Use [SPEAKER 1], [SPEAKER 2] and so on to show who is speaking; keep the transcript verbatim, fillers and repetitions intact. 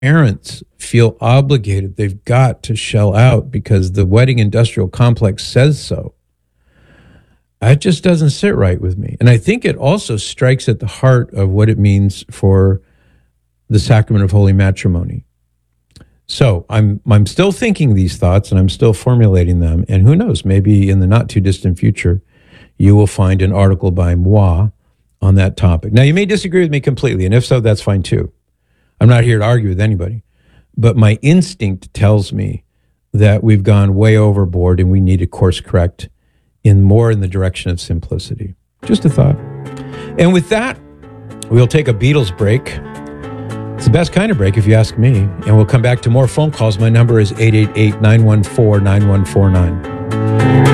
[SPEAKER 1] parents feel obligated. They've got to shell out because the wedding industrial complex says so. That just doesn't sit right with me. And I think it also strikes at the heart of what it means for the sacrament of holy matrimony. So I'm I'm still thinking these thoughts and I'm still formulating them. And who knows, maybe in the not too distant future, you will find an article by moi on that topic. Now, you may disagree with me completely, and if so, that's fine too. I'm not here to argue with anybody. But my instinct tells me that we've gone way overboard and we need to course correct in more in the direction of simplicity. Just a thought. And with that, we'll take a Beatles break. It's the best kind of break, if you ask me. And we'll come back to more phone calls. My number is eight eight eight, nine one four, nine one four nine.